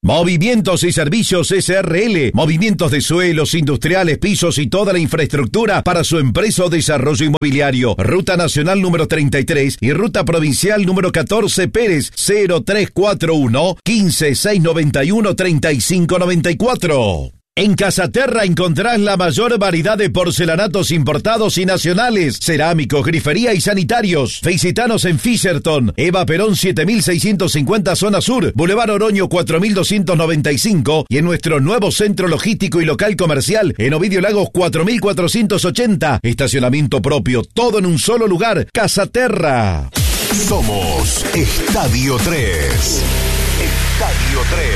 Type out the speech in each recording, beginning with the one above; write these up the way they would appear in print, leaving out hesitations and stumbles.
Movimientos y Servicios SRL. Movimientos de suelos, industriales, pisos y toda la infraestructura para su empresa o desarrollo inmobiliario. Ruta Nacional número 33 y Ruta Provincial número 14 Pérez 0341 15 691 3594. En Casaterra encontrás la mayor variedad de porcelanatos importados y nacionales, cerámicos, grifería y sanitarios. Visitanos en Fisherton, Eva Perón 7650 Zona Sur, Boulevard Oroño 4295 y en nuestro nuevo centro logístico y local comercial en Ovidio Lagos 4480. Estacionamiento propio, todo en un solo lugar. Casaterra. Somos Estadio 3. Estadio 3.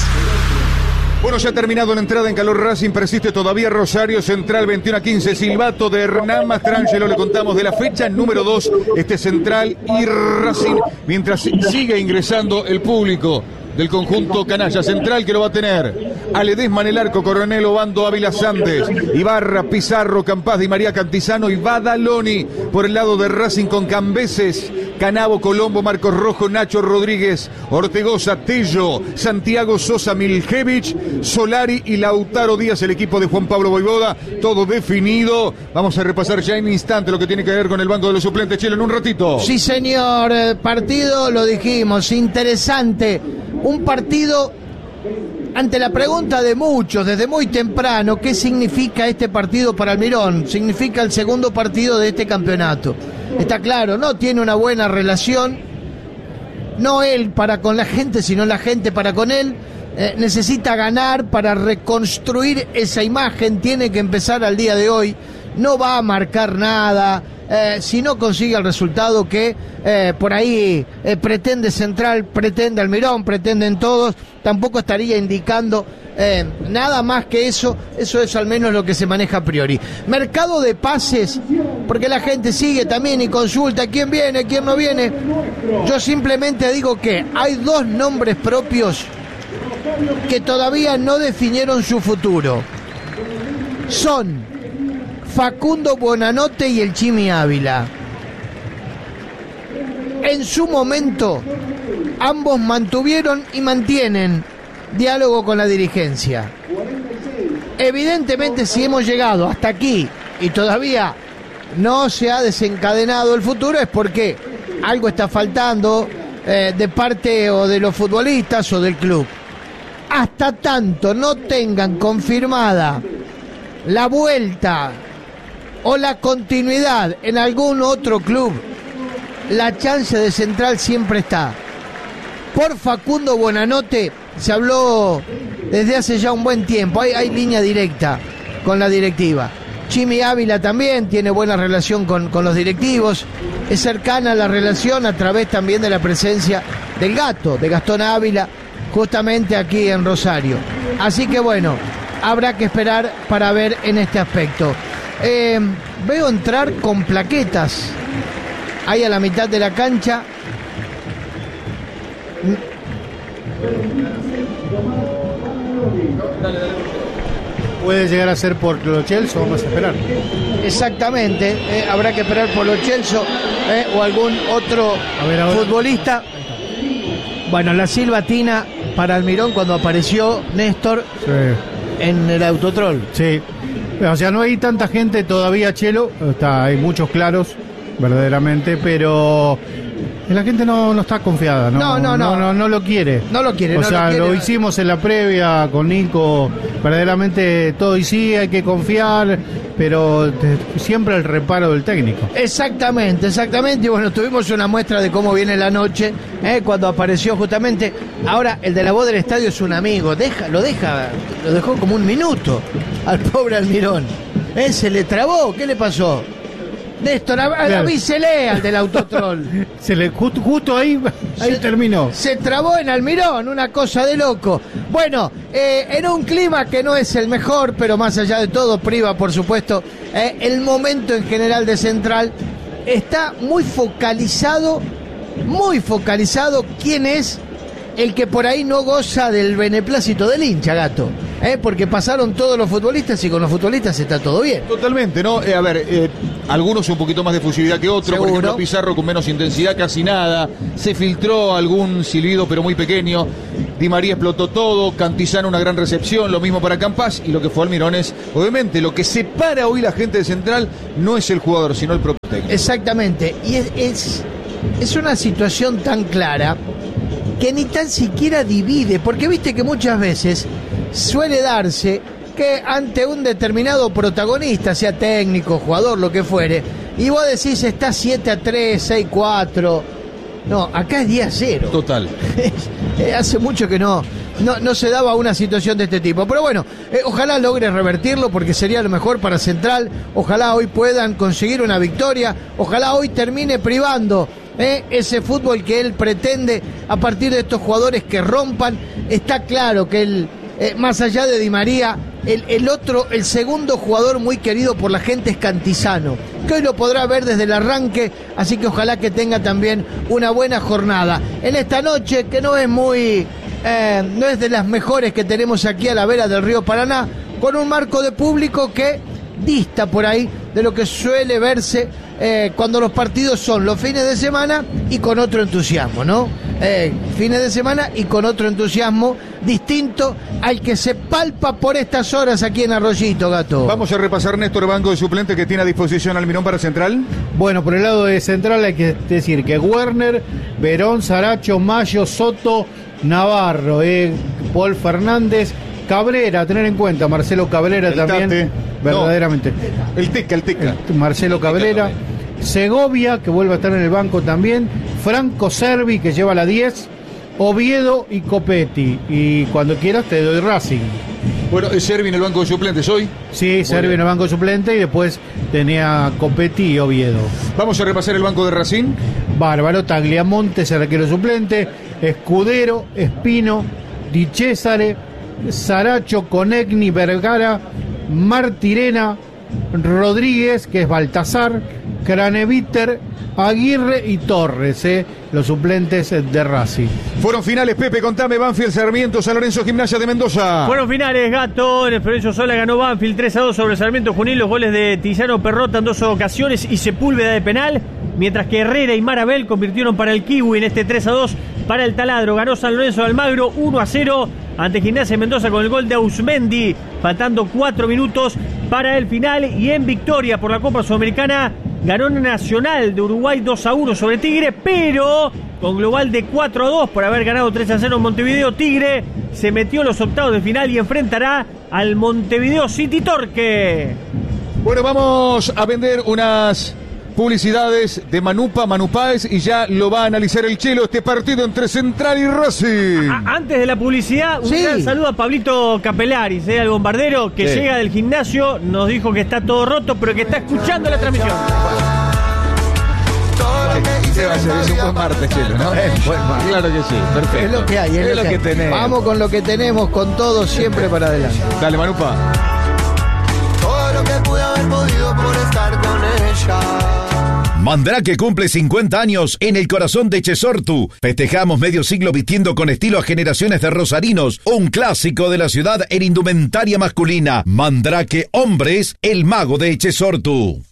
Bueno, ya ha terminado la entrada en calor. Racing persiste todavía. Rosario Central 21-15. Silbato de Hernán Mastrangelo. Le contamos de la fecha número 2. Central y Racing. Mientras sigue ingresando el público del conjunto canalla. Central que lo va a tener Aledesma en el arco, Coronel Obando, Ávila Sandes, Ibarra, Pizarro, Campaz, Di María, Cantizano y Badaloni. Por el lado de Racing con Cambeses, Canavo, Colombo, Marcos Rojo, Nacho Rodríguez, Ortegoza, Tello, Santiago Sosa, Miljevich, Solari y Lautaro Díaz, el equipo de Juan Pablo Voivoda. Todo definido. Vamos a repasar ya en instante lo que tiene que ver con el banco de los suplentes. Chelo, en un ratito. Sí, señor. Partido, lo dijimos, interesante. Un partido ante la pregunta de muchos desde muy temprano, ¿qué significa este partido para Almirón? Significa el segundo partido de este campeonato. Está claro, no tiene una buena relación, no él para con la gente, sino la gente para con él. Necesita ganar para reconstruir esa imagen, tiene que empezar al día de hoy, no va a marcar nada. Si no consigue el resultado que por ahí pretende Central, pretende Almirón, pretenden todos, tampoco estaría indicando nada más que eso. Eso es al menos lo que se maneja a priori. Mercado de pases, porque la gente sigue también y consulta quién viene, quién no viene. Yo simplemente digo que hay dos nombres propios que todavía no definieron su futuro. Son Facundo Buonanotte y el Chimi Ávila. En su momento, ambos mantuvieron y mantienen diálogo con la dirigencia. Evidentemente, si hemos llegado hasta aquí y todavía no se ha desencadenado el futuro, es porque algo está faltando de parte o de los futbolistas o del club. Hasta tanto no tengan confirmada la vuelta o la continuidad en algún otro club, la chance de Central siempre está. Por Facundo Buonanotte se habló desde hace ya un buen tiempo, hay línea directa con la directiva. Chimi Ávila también tiene buena relación con los directivos, es cercana la relación a través también de la presencia del gato, de Gastón Ávila, justamente aquí en Rosario. Así que bueno, habrá que esperar para ver en este aspecto. Veo entrar con plaquetas ahí a la mitad de la cancha. Puede llegar a ser por Lo Celso, vamos a esperar. Exactamente, habrá que esperar por Lo Celso o algún otro futbolista. Bueno, la silbatina para Almirón cuando apareció Néstor en el Autotrol. Sí. O sea, no hay tanta gente todavía, Chelo. Hay muchos claros, verdaderamente, pero la gente no está confiada. No lo quiere. No lo quiere. O sea, lo hicimos en la previa con Nico. Verdaderamente todo y sí, hay que confiar, pero siempre el reparo del técnico. Exactamente. Y bueno, tuvimos una muestra de cómo viene la noche, cuando apareció justamente. Ahora, el de la voz del estadio es un amigo. Lo dejó como un minuto al pobre Almirón. Se le trabó. ¿Qué le pasó? Néstor, avísele al del Autotrol. Justo ahí terminó. Se trabó en Almirón, una cosa de loco. Bueno, en un clima que no es el mejor, pero más allá de todo, priva, por supuesto, el momento en general de Central está muy focalizado quién es el que por ahí no goza del beneplácito del hincha, gato. Porque pasaron todos los futbolistas y con los futbolistas está todo bien. Totalmente, ¿no? Algunos un poquito más de fusividad que otros. ¿Seguro? Por ejemplo, Pizarro con menos intensidad, casi nada. Se filtró algún silbido, pero muy pequeño. Di María explotó todo, Cantizano una gran recepción, lo mismo para Campas, y lo que fue Almirón es, obviamente, lo que separa hoy la gente de Central no es el jugador, sino el propio técnico. Exactamente, y es una situación tan clara que ni tan siquiera divide, porque viste que muchas veces suele darse que ante un determinado protagonista, sea técnico, jugador, lo que fuere, y vos decís está 7-3, 6-4... No, acá es 10-0. Total. Hace mucho que no se daba una situación de este tipo. Pero bueno, ojalá logre revertirlo porque sería lo mejor para Central. Ojalá hoy puedan conseguir una victoria. Ojalá hoy termine privando ese fútbol que él pretende a partir de estos jugadores que rompan. Está claro que él, más allá de Di María, el segundo jugador muy querido por la gente es Cantizano, que hoy lo podrá ver desde el arranque, así que ojalá que tenga también una buena jornada en esta noche, que no es no es de las mejores que tenemos aquí a la vera del río Paraná, con un marco de público que dista por ahí de lo que suele verse cuando los partidos son los fines de semana y con otro entusiasmo, ¿no? Fines de semana y con otro entusiasmo distinto al que se palpa por estas horas aquí en Arroyito, Gato. Vamos a repasar, Néstor, el banco de suplentes que tiene a disposición Almirón para Central. Bueno, por el lado de Central hay que decir que Werner, Verón, Saracho, Mayo, Soto, Navarro, Paul Fernández, Cabrera, a tener en cuenta, Marcelo Cabrera el también, Tate. Verdaderamente. No, el Teca. Marcelo Cabrera, Segovia, que vuelve a estar en el banco también, Franco Servi, que lleva la 10, Oviedo y Copetti. Y cuando quieras te doy Racing. Bueno, ¿es Servi en el banco de suplentes hoy? Sí, Servi en el banco de suplentes y después tenía Copetti y Oviedo. Vamos a repasar el banco de Racing. Bárbaro, Tagliamonte, arquero suplente, Escudero, Espino, Di Cesare, Saracho, Conegni, Vergara, Martirena, Rodríguez, que es Baltasar, Craneviter, Aguirre y Torres, los suplentes de Racing. Fueron finales, Pepe, contame. Banfield, Sarmiento, San Lorenzo, Gimnasia de Mendoza. Fueron finales, Gato. En el Florencio Sola ganó Banfield 3-2 sobre Sarmiento Junín. Los goles de Tizano Perrota en 2 ocasiones y Sepúlveda de penal. Mientras que Herrera y Marabel convirtieron para el Kiwi en este 3-2 para el Taladro. Ganó San Lorenzo de Almagro 1-0 ante Gimnasia de Mendoza con el gol de Ausmendi, faltando 4 minutos para el final. Y en victoria por la Copa Sudamericana ganó Nacional de Uruguay 2-1 sobre Tigre, pero con global de 4-2 por haber ganado 3-0 en Montevideo. Tigre se metió en los octavos de final y enfrentará al Montevideo City Torque. Bueno, vamos a vender unas publicidades de Manu Páez y ya lo va a analizar el Chelo, este partido entre Central y Racing. Antes de la publicidad, un gran saludo a Pablito Capelaris, el bombardero, que llega del gimnasio, nos dijo que está todo roto, pero que está escuchando la transmisión. Es un buen martes, Chelo, ¿no? Claro que sí, perfecto. Es lo que hay, es lo que tenemos. Vamos con lo que tenemos, con todo siempre para adelante. Dale, Manupa. Todo lo que pude haber podido por estar con ella. Mandrake cumple 50 años en el corazón de Chesortu. Festejamos medio siglo vistiendo con estilo a generaciones de rosarinos. Un clásico de la ciudad en indumentaria masculina. Mandrake Hombres, el mago de Chesortu.